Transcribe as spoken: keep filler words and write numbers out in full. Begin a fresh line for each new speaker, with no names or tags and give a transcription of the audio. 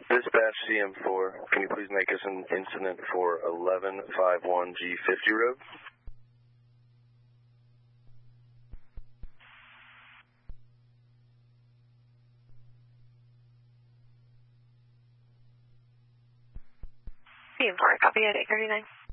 Dispatch C M four, can you please make us an incident for eleven fifty-one G fifty road?
C M four, copy at eight thirty-nine.